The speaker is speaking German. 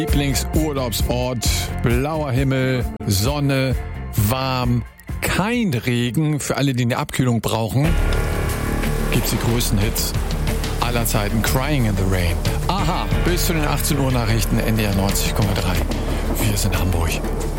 Lieblingsurlaubsort, blauer Himmel, Sonne, warm, kein Regen. Für alle, die eine Abkühlung brauchen, gibt's die größten Hits aller Zeiten. Crying in the Rain. Aha, bis zu den 18 Uhr Nachrichten, NDR 90,3. Wir sind Hamburg.